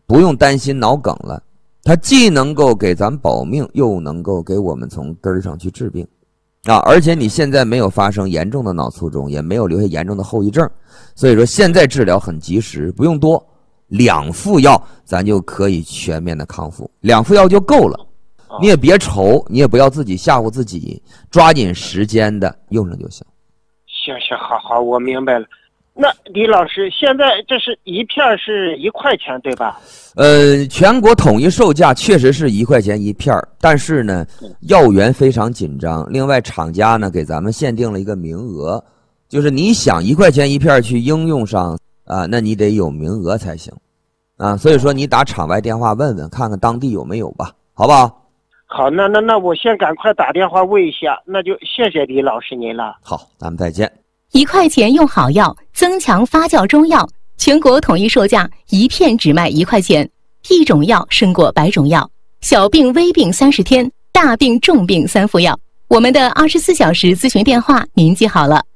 不用担心脑梗了。它既能够给咱保命，又能够给我们从根儿上去治病而且你现在没有发生严重的脑卒中，也没有留下严重的后遗症，所以说现在治疗很及时，不用多，2副药咱就可以全面的康复，2副药就够了。你也别愁，你也不要自己吓唬自己，抓紧时间的用上就行。 行，好，我明白了。那李老师，现在这是一片是1块钱，对吧？ 全国统一售价确实是1块钱一片，但是呢，药源非常紧张。另外，厂家呢给咱们限定了一个名额，就是你想1块钱一片去应用上那你得有名额才行所以说你打厂外电话问问，看看当地有没有吧，好不好？ 好，那我先赶快打电话问一下，那就谢谢李老师您了。 好，咱们再见。 1块钱用好药，增强发酵中药，全国统一售价1片只卖1块钱，一种药胜过100种药，小病微病30天，大病重病3副药。我们的24小时咨询电话您记好了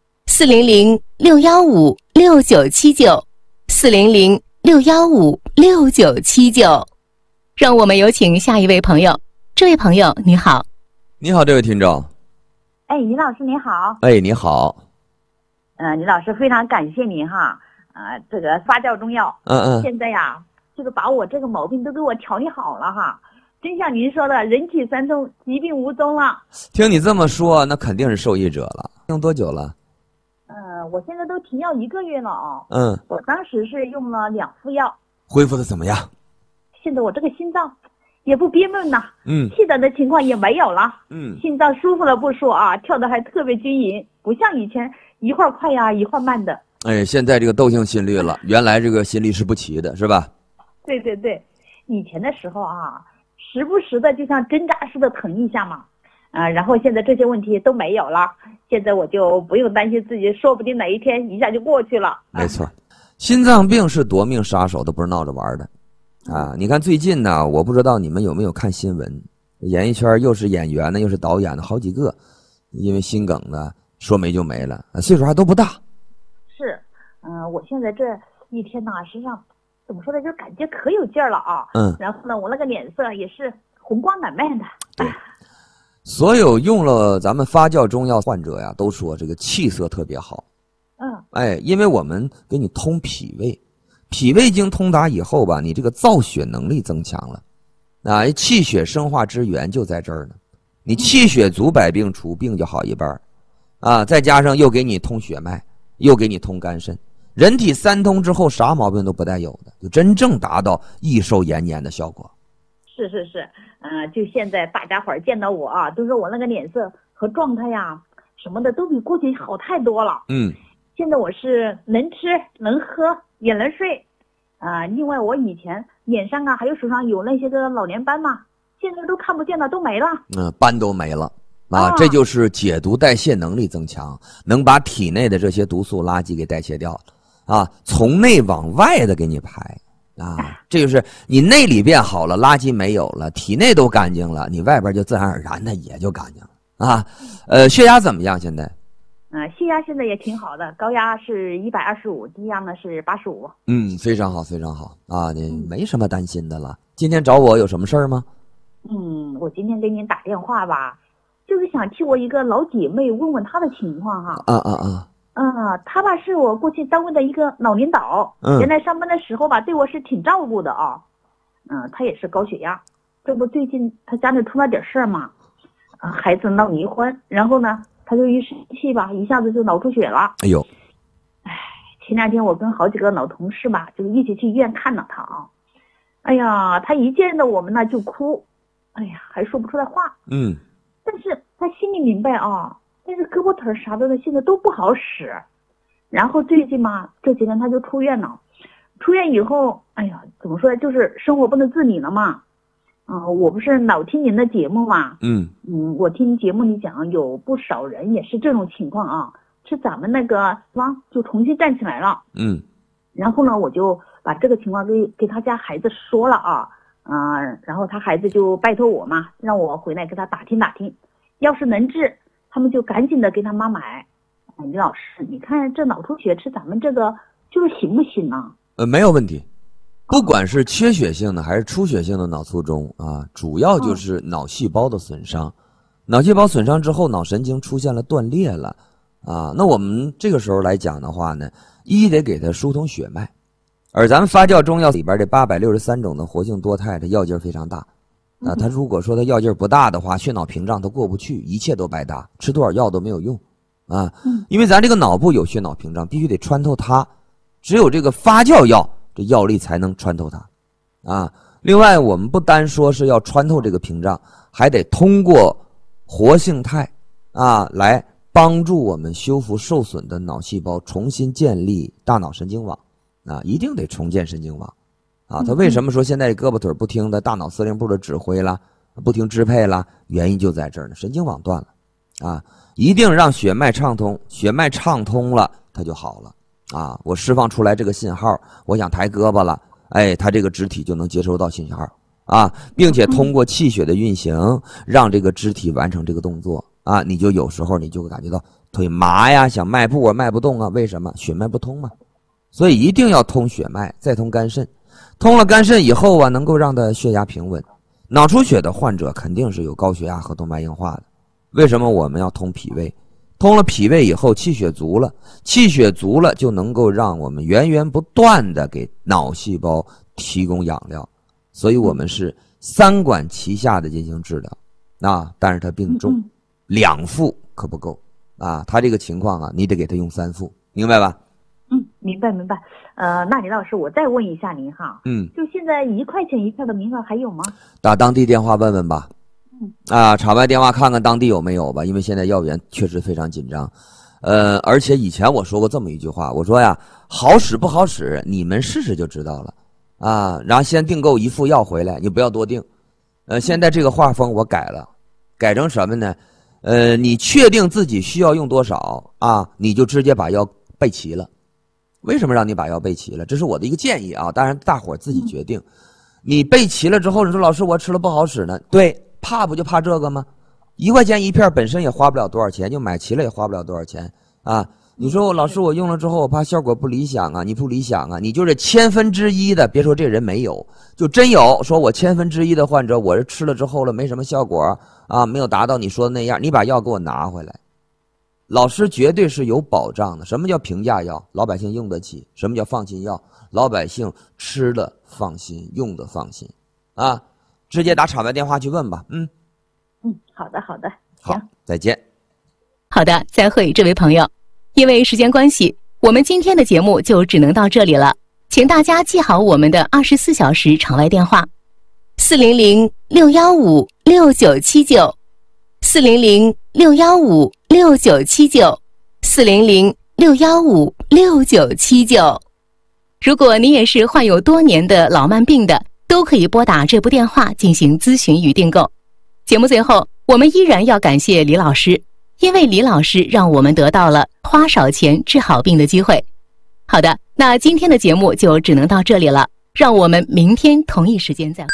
，400-615-6979，400-615-6979。让我们有请下一位朋友。这位朋友你好。 你好，这位听众。 李老师你好。 你好。 李老师非常感谢您哈，这个发酵中药，现在呀，这个把我这个毛病都给我调理好了哈，真像您说的，人体三通，疾病无踪了。 听你这么说，那肯定是受益者了。用多久了？ 我现在都停药1个月了我当时是用了2副药。 恢复的怎么样？ 现在我这个心脏也不憋闷了，气短的情况也没有了，心脏舒服了不说跳得还特别均匀，不像以前一会儿快呀一会儿慢的。 现在这个窦性心律了，原来这个心律是不齐的，是吧？ 对，以前的时候时不时的就像针扎似的疼一下嘛，然后现在这些问题都没有了，现在我就不用担心自己，说不定哪一天一下就过去了。 没错，心脏病是夺命杀手，都不是闹着玩的。你看最近呢，我不知道你们有没有看新闻，演艺圈又是演员呢，又是导演的好几个，因为心梗呢，说没就没了，岁数还都不大。 是，我现在这一天呢，实际上怎么说呢，就感觉可有劲儿了然后呢，我那个脸色也是红光满面的。 对，所有用了咱们发酵中药患者呀，都说这个气色特别好。因为我们给你通脾胃。脾胃经通达以后吧，你这个造血能力增强了，气血生化之源就在这儿呢。你气血足，百病除，病就好一半再加上又给你通血脉，又给你通肝肾，人体3通之后，啥毛病都不带有的，就真正达到益寿延年的效果。 是，就现在大家伙见到我都说我那个脸色和状态呀什么的都比过去好太多了。现在我是能吃能喝也能睡另外我以前脸上还有手上有那些个老年斑嘛，现在都看不见了，都没了。 斑都没了这就是解毒代谢能力增强，能把体内的这些毒素垃圾给代谢掉从内往外的给你排这就是你内里变好了，垃圾没有了，体内都干净了，你外边就自然而然的也就干净了血压怎么样现在？ 血压现在也挺好的，高压是125，低压呢是85。 非常好你没什么担心的了。今天找我有什么事儿吗？ 我今天给您打电话吧，就是想替我一个老姐妹问问她的情况哈。她吧是我过去单位的一个老领导，原来上班的时候吧对我是挺照顾的她也是高血压，这不最近她家里出了点事儿嘛，孩子闹离婚，然后呢他就一生气吧，一下子就脑出血了。前2天我跟好几个老同事吧，就一起去医院看了他他一见到我们呢就哭，还说不出来话。但是他心里明白但是胳膊腿啥的现在都不好使。然后最近嘛，这几天他就出院了。出院以后，怎么说呢，就是生活不能自理了嘛。我不是老听您的节目嘛，我听节目里讲有不少人也是这种情况是咱们那个就重新站起来了。然后呢，我就把这个情况给他家孩子说了然后他孩子就拜托我嘛，让我回来给他打听打听，要是能治，他们就赶紧的给他妈买。李老师，你看这脑出血吃咱们这个就是行不行呢？ 没有问题不管是缺血性的还是出血性的脑卒中啊，主要就是脑细胞的损伤。脑细胞损伤之后，脑神经出现了断裂了啊。那我们这个时候来讲的话呢，一得给它疏通血脉，而咱们发酵中药里边这863种的活性多肽，它药劲非常大啊。它如果说它药劲不大的话，血脑屏障它过不去，一切都白搭，吃多少药都没有用啊。因为咱这个脑部有血脑屏障，必须得穿透它，只有这个发酵药，这药力才能穿透它啊。另外，我们不单说是要穿透这个屏障，还得通过活性肽啊来帮助我们修复受损的脑细胞，重新建立大脑神经网啊，一定得重建神经网啊。他为什么说现在胳膊腿不听的大脑司令部的指挥了，不听支配了？原因就在这儿呢，神经网断了啊，一定让血脉畅通，血脉畅通了，它就好了啊。我释放出来这个信号，我想抬胳膊了，哎，它这个肢体就能接收到信号啊，并且通过气血的运行，让这个肢体完成这个动作啊，你就有时候你就会感觉到腿麻呀，想迈步啊，迈不动啊，为什么？血脉不通嘛。所以一定要通血脉，再通肝肾。通了肝肾以后啊，能够让它血压平稳。脑出血的患者肯定是有高血压和动脉硬化的。为什么我们要通脾胃？通了脾胃以后，气血足了，气血足了就能够让我们源源不断的给脑细胞提供养料。所以我们是3管齐下的进行治疗啊，但是它病重，2副可不够啊。他这个情况啊，你得给他用3副，明白吧？ 明白。那李老师，我再问一下您哈，就现在1块钱一片的名额还有吗？ 打当地电话问问吧，场外电话看看当地有没有吧，因为现在药源确实非常紧张。而且以前我说过这么一句话，我说呀，好使不好使，你们试试就知道了啊。然后先订购1副药回来，你不要多订。现在这个画风我改了，改成什么呢？你确定自己需要用多少啊，你就直接把药备齐了。为什么让你把药备齐了？这是我的一个建议啊，当然大伙儿自己决定。你备齐了之后，你说老师我吃了不好使呢？对，怕不就怕这个吗？1块钱一片本身也花不了多少钱，就买齐了也花不了多少钱啊。你说老师我用了之后我怕效果不理想啊，你不理想啊，你就是1/1000的，别说这人没有，就真有说我1/1000的患者，我是吃了之后了没什么效果啊，没有达到你说的那样，你把药给我拿回来。老师绝对是有保障的。什么叫平价药？老百姓用得起。什么叫放心药？老百姓吃了放心，用的放心啊。直接打场外电话去问吧。 好的， 好，再见。 好的，再会，这位朋友。因为时间关系，我们今天的节目就只能到这里了，请大家记好我们的24小时场外电话：400-615-6979。400-615-6979，400-615-6979。如果你也是患有多年的老慢病的，都可以拨打这部电话进行咨询与订购。节目最后，我们依然要感谢李老师，因为李老师让我们得到了花少钱治好病的机会。好的，那今天的节目就只能到这里了，让我们明天同一时间再会。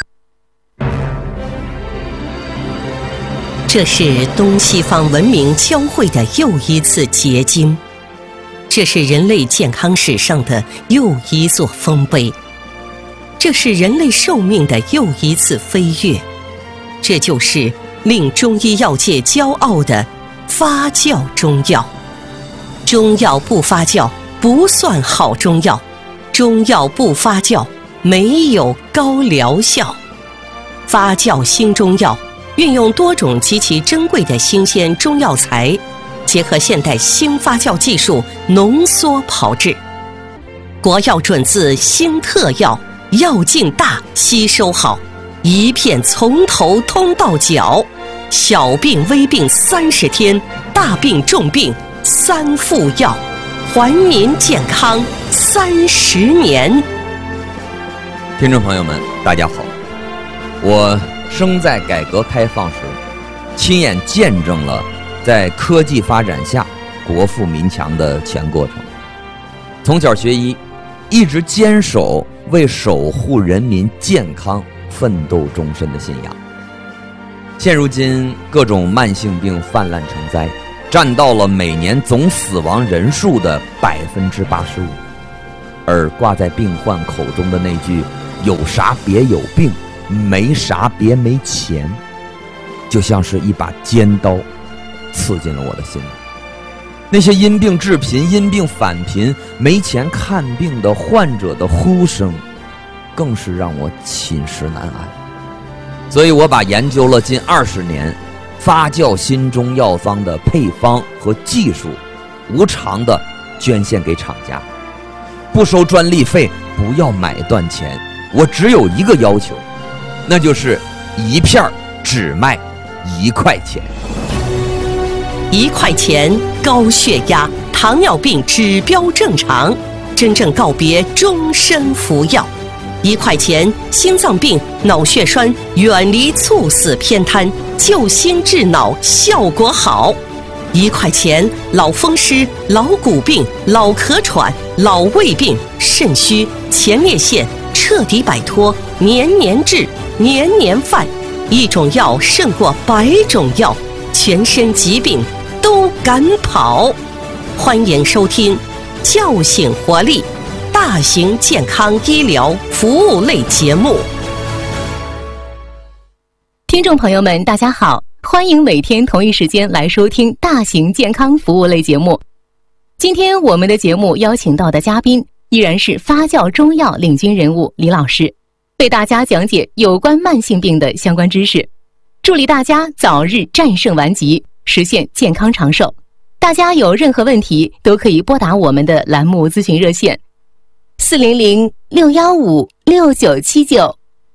这是东西方文明交汇的又一次结晶，这是人类健康史上的又一座丰碑，这是人类寿命的又一次飞跃，这就是令中医药界骄傲的发酵中药。中药不发酵不算好中药，中药不发酵没有高疗效。发酵新中药运用多种极其珍贵的新鲜中药材，结合现代新发酵技术浓缩炮制，国药准字新特药，药劲大，吸收好，一片从头通到脚，小病微病30天，大病重病3副药，还您健康30年。 听众朋友们，大家好，我生在改革开放时，亲眼见证了在科技发展下国富民强的全过程。从小学医，一直坚守为守护人民健康奋斗终身的信仰。现如今各种慢性病泛滥成灾，占到了每年总死亡人数的85%，而挂在病患口中的那句有啥别有病，没啥别没钱，就像是一把尖刀刺进了我的心里。那些因病致贫、因病返贫、没钱看病的患者的呼声，更是让我寝食难安。所以我把研究了近20年发酵新中药方的配方和技术，无偿的捐献给厂家，不收专利费，不要买断钱。我只有一个要求，那就是一片只卖1块钱。 1块钱，高血压、糖尿病指标正常，真正告别终身服药。1块钱，心脏病、脑血栓远离猝死偏瘫，救心治脑效果好。1块钱，老风湿、老骨病、老咳喘、老胃病、肾虚、前列腺彻底摆脱，年年治，年年犯。一种药胜过100种药，全身疾病都敢跑。欢迎收听叫醒活力大型健康医疗服务类节目。 听众朋友们大家好，欢迎每天同一时间来收听大型健康服务类节目。今天我们的节目邀请到的嘉宾依然是发酵中药领军人物李老师，为大家讲解有关慢性病的相关知识，助力大家早日战胜顽疾，实现健康长寿。大家有任何问题都可以拨打我们的栏目咨询热线400-615-6979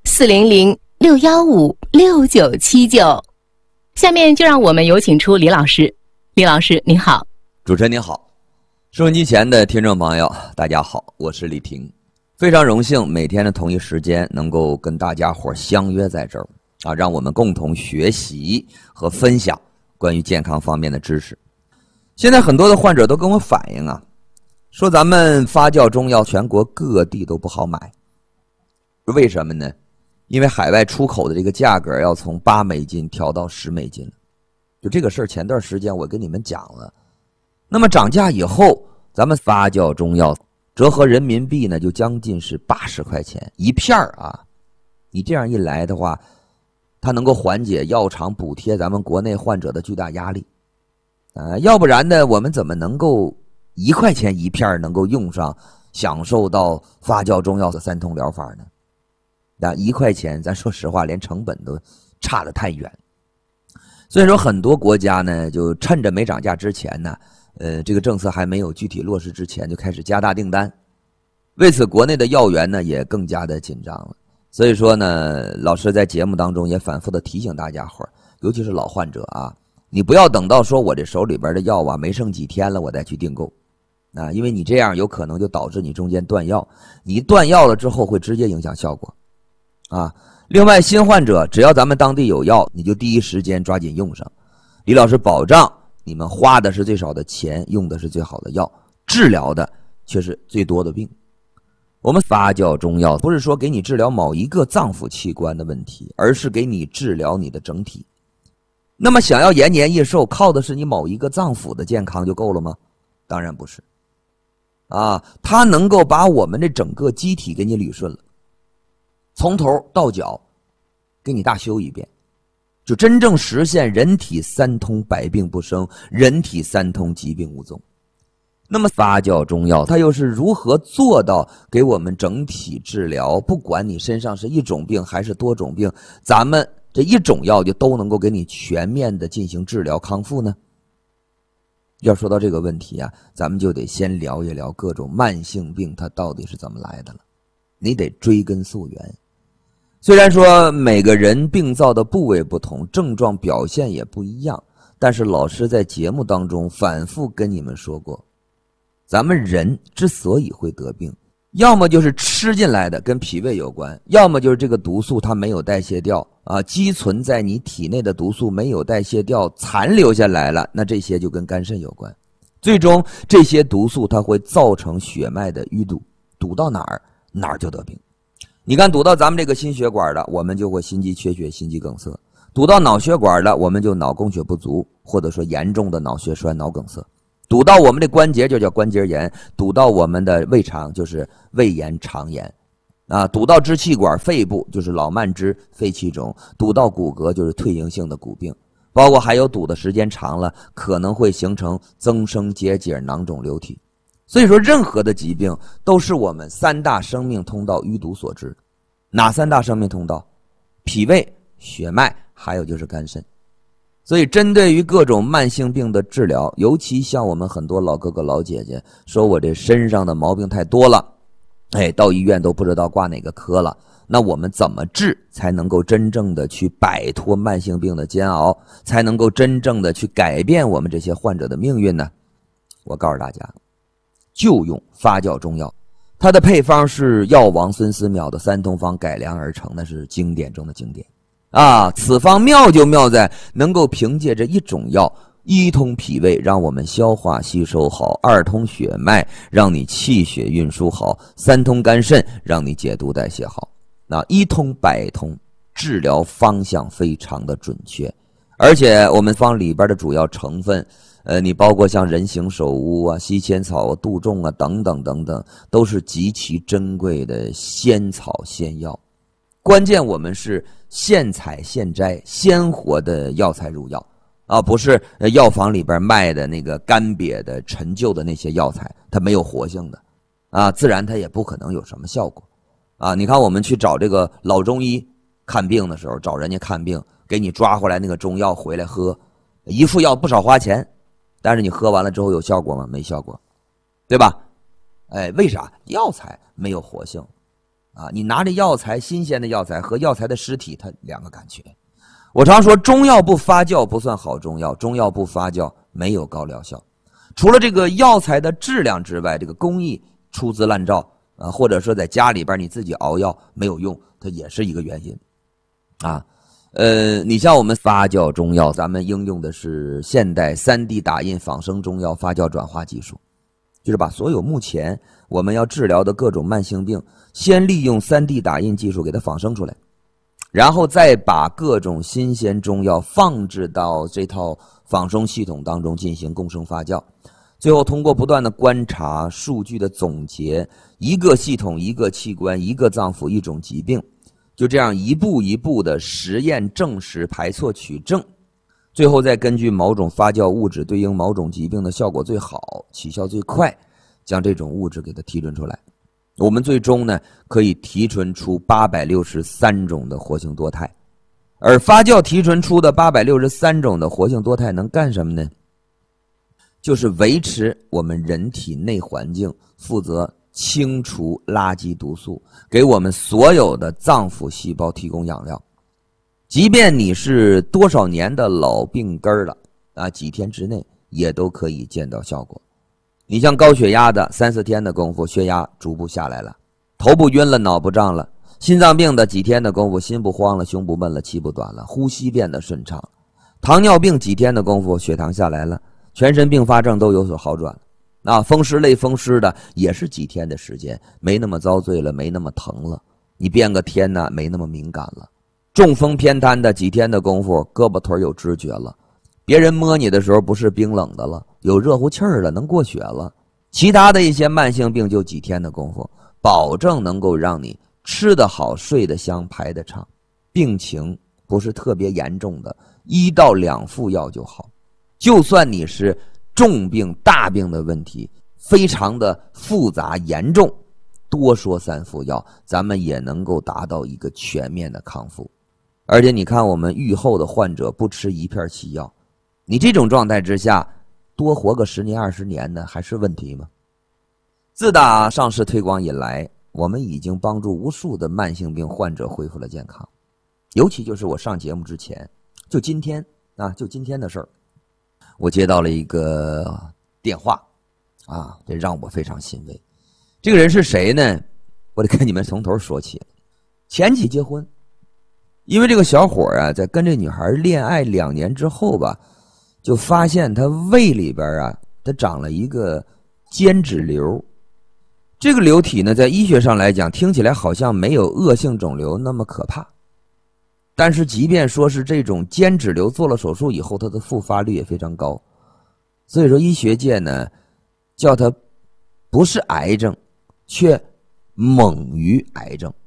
400-615-6979。下面就让我们有请出李老师。李老师您好。 主持人您好，收音机前的听众朋友大家好，我是李婷，非常荣幸每天的同一时间能够跟大家伙相约在这儿啊，让我们共同学习和分享关于健康方面的知识。现在很多的患者都跟我反映啊，说咱们发酵中药全国各地都不好买，为什么呢？因为海外出口的这个价格要从8美金调到10美金了，就这个事儿前段时间我跟你们讲了。那么涨价以后，咱们发酵中药折合人民币呢，就将近是80块钱一片啊。你这样一来的话，它能够缓解药厂补贴咱们国内患者的巨大压力。要不然呢，我们怎么能够1块钱一片能够用上，享受到发酵中药的3通疗法呢？那1块钱，咱说实话，连成本都差得太远。所以说，很多国家呢，就趁着没涨价之前呢，这个政策还没有具体落实之前，就开始加大订单。为此，国内的药源呢也更加的紧张了。所以说呢，老师在节目当中也反复的提醒大家伙，尤其是老患者啊，你不要等到说我这手里边的药啊没剩几天了，我再去订购。因为你这样有可能就导致你中间断药，你断药了之后会直接影响效果啊。另外，新患者只要咱们当地有药，你就第一时间抓紧用上。李老师保障你们花的是最少的钱，用的是最好的药，治疗的却是最多的病。我们发酵中药不是说给你治疗某一个脏腑器官的问题，而是给你治疗你的整体。那么想要延年益寿，靠的是你某一个脏腑的健康就够了吗？当然不是它能够把我们这整个机体给你捋顺了，从头到脚给你大修一遍，就真正实现人体3通百病不生，人体3通疾病无踪。那么发酵中药它又是如何做到给我们整体治疗，不管你身上是一种病还是多种病，咱们这一种药就都能够给你全面的进行治疗康复呢？要说到这个问题啊，咱们就得先聊一聊各种慢性病它到底是怎么来的了，你得追根溯源。虽然说每个人病灶的部位不同，症状表现也不一样，但是老师在节目当中反复跟你们说过，咱们人之所以会得病，要么就是吃进来的跟脾胃有关，要么就是这个毒素它没有代谢掉积存在你体内的毒素没有代谢掉，残留下来了，那这些就跟肝肾有关。最终这些毒素它会造成血脉的淤堵，堵到哪儿哪儿就得病。你看堵到咱们这个心血管的，我们就会心肌缺血、心肌梗塞；堵到脑血管的，我们就脑供血不足，或者说严重的脑血栓、脑梗塞；堵到我们的关节就叫关节炎，堵到我们的胃肠就是胃炎、肠炎堵到支气管、肺部就是老慢支、肺气肿，堵到骨骼就是退行性的骨病，包括还有堵的时间长了可能会形成增生结节囊肿瘤体。所以说任何的疾病都是我们3大生命通道淤堵所致。哪3大生命通道？脾胃、血脉，还有就是肝肾。所以针对于各种慢性病的治疗，尤其像我们很多老哥哥老姐姐说我这身上的毛病太多了，到医院都不知道挂哪个科了，那我们怎么治才能够真正的去摆脱慢性病的煎熬，才能够真正的去改变我们这些患者的命运呢？我告诉大家，就用发酵中药，它的配方是药王孙思邈的3通方改良而成，那是经典中的经典此方妙就妙在能够凭借着一种药，一通脾胃，让我们消化吸收好；2通血脉，让你气血运输好；3通肝肾，让你解毒代谢好。1通百通，治疗方向非常的准确。而且我们方里边的主要成分你包括像人形首乌西千草杜仲等等等等，都是极其珍贵的仙草仙药。关键我们是现采现摘鲜活的药材入药不是药房里边卖的那个干瘪的陈旧的那些药材，它没有活性的自然它也不可能有什么效果你看我们去找这个老中医看病的时候，找人家看病，给你抓回来那个中药回来喝，一副药不少花钱，但是你喝完了之后有效果吗？没效果，对吧？为啥？药材没有活性你拿着药材，新鲜的药材和药材的尸体，它2个感觉。我常说中药不发酵不算好中药，中药不发酵没有高疗效。除了这个药材的质量之外，这个工艺粗制滥造或者说在家里边你自己熬药没有用，它也是一个原因你像我们发酵中药，咱们应用的是现代3D 打印仿生中药发酵转化技术，就是把所有目前我们要治疗的各种慢性病，先利用3D 打印技术给它仿生出来，然后再把各种新鲜中药放置到这套仿生系统当中进行共生发酵，最后通过不断的观察、数据的总结，一个系统、一个器官、一个脏腑、一种疾病，就这样一步一步的实验证实、排错取证，最后再根据某种发酵物质对应某种疾病的效果最好、起效最快，将这种物质给它提纯出来。我们最终呢可以提纯出863种的活性多肽，而发酵提纯出的863种的活性多肽能干什么呢？就是维持我们人体内环境，负责清除垃圾毒素，给我们所有的脏腑细胞提供养料。即便你是多少年的老病根了几天之内也都可以见到效果。你像高血压的3-4天的功夫，血压逐步下来了，头不晕了，脑不胀了；心脏病的几天的功夫，心不慌了，胸不闷了，气不短了，呼吸变得顺畅；糖尿病几天的功夫，血糖下来了，全身并发症都有所好转了。风湿类风湿的也是几天的时间，没那么遭罪了，没那么疼了，你变个天呢，没那么敏感了。中风偏瘫的几天的功夫，胳膊腿有知觉了，别人摸你的时候不是冰冷的了，有热乎气儿了，能过血了。其他的一些慢性病就几天的功夫，保证能够让你吃得好、睡得香、排得畅，病情不是特别严重的，1到2副药就好。就算你是重病大病的问题，非常的复杂严重，多说3副药，咱们也能够达到一个全面的康复。而且你看我们愈后的患者不吃一片西药，你这种状态之下多活个10年20年呢，还是问题吗？自打上市推广以来，我们已经帮助无数的慢性病患者恢复了健康。尤其就是我上节目之前，就今天的事儿，我接到了一个电话这让我非常欣慰。这个人是谁呢？我得跟你们从头说起。前妻结婚，因为这个小伙在跟这女孩恋爱2年之后吧，就发现他胃里边他长了一个间质瘤。这个瘤体呢，在医学上来讲，听起来好像没有恶性肿瘤那么可怕，但是即便说是这种间质瘤，做了手术以后，它的复发率也非常高。所以说医学界呢叫它不是癌症，却猛于癌症。